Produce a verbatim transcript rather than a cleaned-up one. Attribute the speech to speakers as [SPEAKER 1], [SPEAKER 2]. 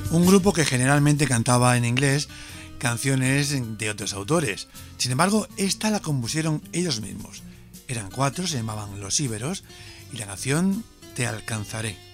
[SPEAKER 1] un grupo que generalmente cantaba en inglés canciones de otros autores. Sin embargo, esta la compusieron ellos mismos. Eran cuatro, se llamaban Los Íberos, y la canción Te alcanzaré.